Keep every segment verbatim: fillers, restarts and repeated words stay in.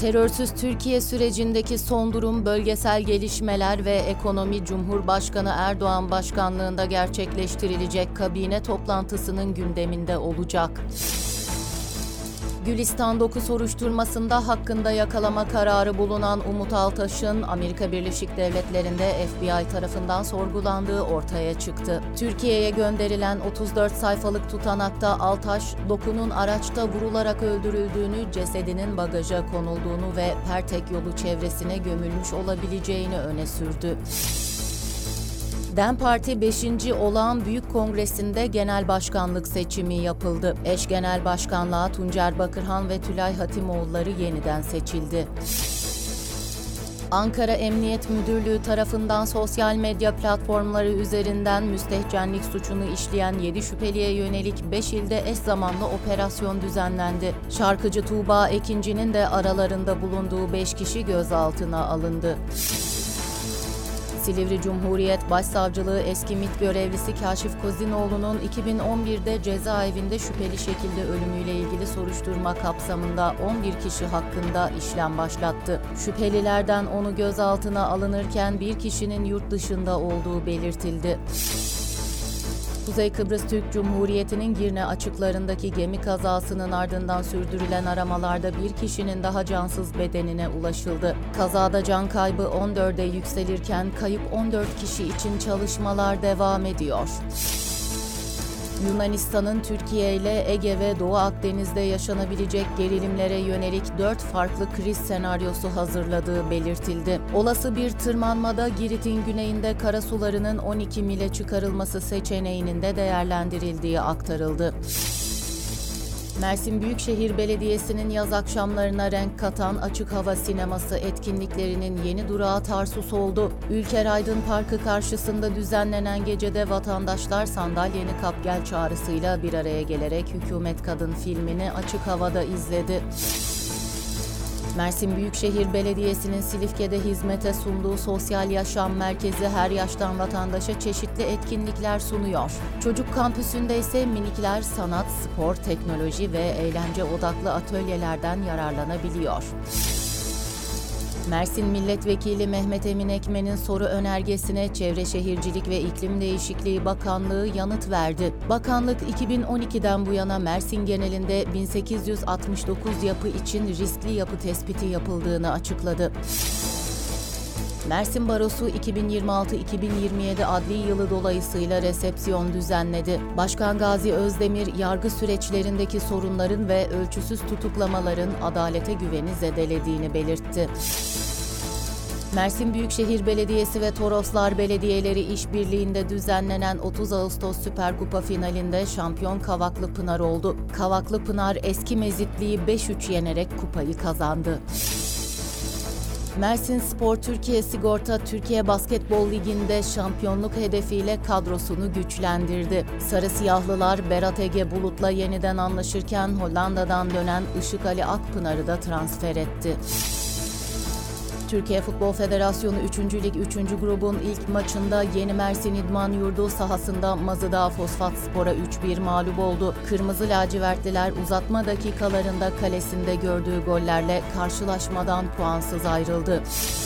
Terörsüz Türkiye sürecindeki son durum, bölgesel gelişmeler ve ekonomi. Cumhurbaşkanı Erdoğan başkanlığında gerçekleştirilecek kabine toplantısının gündeminde olacak. Gülistan dokuz soruşturmasında hakkında yakalama kararı bulunan Umut Altaş'ın Amerika Birleşik Devletleri'nde F B I tarafından sorgulandığı ortaya çıktı. Türkiye'ye gönderilen otuz dört sayfalık tutanakta Altaş, Doku'nun araçta vurularak öldürüldüğünü, cesedinin bagaja konulduğunu ve Pertek yolu çevresine gömülmüş olabileceğini öne sürdü. DEM Parti beşinci Olağan Büyük Kongresi'nde genel başkanlık seçimi yapıldı. Eş genel başkanlığa Tuncer Bakırhan ve Tülay Hatimoğulları yeniden seçildi. Ankara Emniyet Müdürlüğü tarafından sosyal medya platformları üzerinden müstehcenlik suçunu işleyen yedi şüpheliye yönelik beş ilde eş zamanlı operasyon düzenlendi. Şarkıcı Tuğba Ekinci'nin de aralarında bulunduğu beş kişi gözaltına alındı. Silivri Cumhuriyet Başsavcılığı eski MİT görevlisi Kaşif Kozinoğlu'nun iki bin on birde cezaevinde şüpheli şekilde ölümüyle ilgili soruşturma kapsamında on bir kişi hakkında işlem başlattı. Şüphelilerden onu gözaltına alınırken bir kişinin yurt dışında olduğu belirtildi. Kuzey Kıbrıs Türk Cumhuriyeti'nin Girne açıklarındaki gemi kazasının ardından sürdürülen aramalarda bir kişinin daha cansız bedenine ulaşıldı. Kazada can kaybı on dörde yükselirken kayıp on dört kişi için çalışmalar devam ediyor. Yunanistan'ın Türkiye ile Ege ve Doğu Akdeniz'de yaşanabilecek gerilimlere yönelik dört farklı kriz senaryosu hazırladığı belirtildi. Olası bir tırmanmada Girit'in güneyinde karasularının on iki mile çıkarılması seçeneğinin de değerlendirildiği aktarıldı. Mersin Büyükşehir Belediyesi'nin yaz akşamlarına renk katan açık hava sineması etkinliklerinin yeni durağı Tarsus oldu. Ülker Aydın Parkı karşısında düzenlenen gecede vatandaşlar sandalyeni kap gel çağrısıyla bir araya gelerek Hükümet Kadın filmini açık havada izledi. Mersin Büyükşehir Belediyesi'nin Silifke'de hizmete sunduğu sosyal yaşam merkezi her yaştan vatandaşa çeşitli etkinlikler sunuyor. Çocuk kampüsünde ise minikler sanat, spor, teknoloji ve eğlence odaklı atölyelerden yararlanabiliyor. Mersin Milletvekili Mehmet Emin Ekmen'in soru önergesine Çevre Şehircilik ve İklim Değişikliği Bakanlığı yanıt verdi. Bakanlık iki bin on ikiden bu yana Mersin genelinde bin sekiz yüz altmış dokuz yapı için riskli yapı tespiti yapıldığını açıkladı. Mersin Barosu iki bin yirmi altı iki bin yirmi yedi adli yılı dolayısıyla resepsiyon düzenledi. Başkan Gazi Özdemir, yargı süreçlerindeki sorunların ve ölçüsüz tutuklamaların adalete güveni zedelediğini belirtti. Mersin Büyükşehir Belediyesi ve Toroslar Belediyeleri işbirliğinde düzenlenen otuz Ağustos Süper Kupa finalinde şampiyon Kavaklı Pınar oldu. Kavaklı Pınar eski Mezitli'yi beş üç yenerek kupayı kazandı. Mersin Spor Türkiye Sigorta Türkiye Basketbol Ligi'nde şampiyonluk hedefiyle kadrosunu güçlendirdi. Sarı Siyahlılar Berat Ege Bulut'la yeniden anlaşırken Hollanda'dan dönen Işık Ali Akpınar'ı da transfer etti. Türkiye Futbol Federasyonu üçüncü Lig üçüncü grubun ilk maçında Yeni Mersin İdman Yurdu sahasında Mazıdağ Fosfatspor'a üç bir mağlup oldu. Kırmızı lacivertliler uzatma dakikalarında kalesinde gördüğü gollerle karşılaşmadan puansız ayrıldı.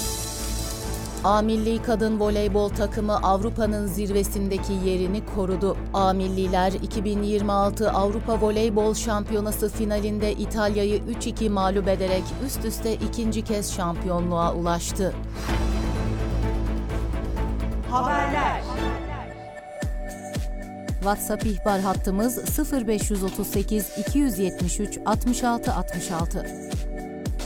A Milli Kadın Voleybol takımı Avrupa'nın zirvesindeki yerini korudu. A Milliler iki bin yirmi altı Avrupa Voleybol Şampiyonası finalinde İtalya'yı üç iki mağlup ederek üst üste ikinci kez şampiyonluğa ulaştı. Haberler. WhatsApp ihbar hattımız sıfır beş otuz sekiz iki yüz yetmiş üç altmış altı altmış altı.